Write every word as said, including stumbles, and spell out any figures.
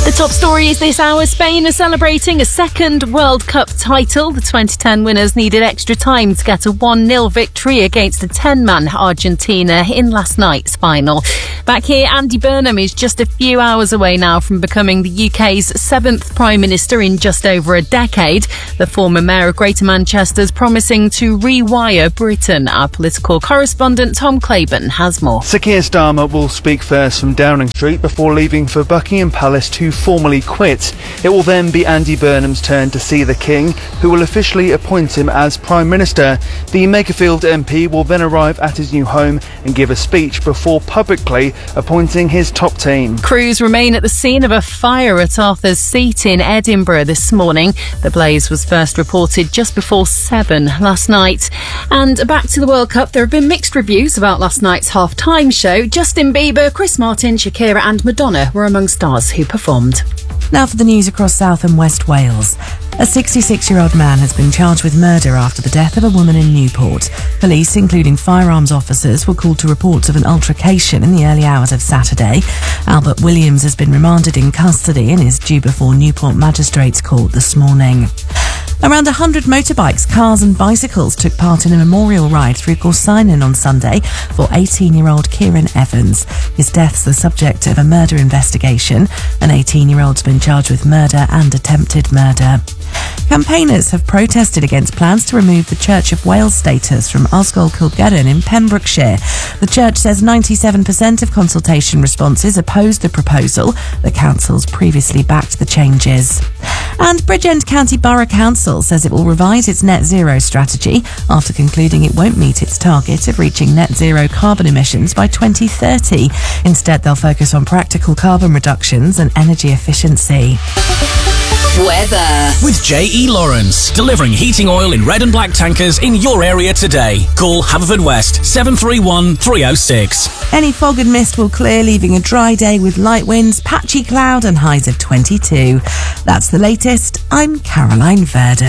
The top story is this hour. Spain are celebrating a second World Cup title. The twenty ten winners needed extra time to get a one nil victory against a ten-man Argentina in last night's final. Back here, Andy Burnham is just a few hours away now from becoming the U K's seventh Prime Minister in just over a decade. The former Mayor of Greater Manchester's promising to rewire Britain. Our political correspondent Tom Claiborne has more. Sir Keir Starmer will speak first from Downing Street before leaving for Buckingham Palace to formally quit. It will then be Andy Burnham's turn to see the King, who will officially appoint him as Prime Minister. The Makerfield M P will then arrive at his new home and give a speech before publicly appointing his top team. Crews remain at the scene of a fire at Arthur's Seat in Edinburgh this morning. The blaze was first reported just before seven last night. And back to the World Cup, there have been mixed reviews about last night's half-time show. Justin Bieber, Chris Martin, Shakira and Madonna were among stars who performed. Now for the news across South and West Wales. A sixty-six-year-old man has been charged with murder after the death of a woman in Newport. Police, including firearms officers, were called to reports of an altercation in the early hours of Saturday. Albert Williams has been remanded in custody and is due before Newport Magistrates Court this morning. Around one hundred motorbikes, cars and bicycles took part in a memorial ride through Gorsinan on Sunday for eighteen-year-old Kieran Evans. His death's the subject of a murder investigation. An eighteen-year-old's been charged with murder and attempted murder. Campaigners have protested against plans to remove the Church of Wales status from Osgol Kilgerran in Pembrokeshire. The church says ninety-seven percent of consultation responses opposed the proposal. The council's previously backed the changes. And Bridgend County Borough Council says it will revise its net zero strategy after concluding it won't meet its target of reaching net zero carbon emissions by twenty thirty. Instead, they'll focus on practical carbon reductions and energy efficiency. Weather. With J E Lawrence, delivering heating oil in red and black tankers in your area today. Call Haverfordwest seven three one, three oh six. Any fog and mist will clear, leaving a dry day with light winds, patchy cloud and highs of twenty-two. That's the latest. I'm Caroline Verdon.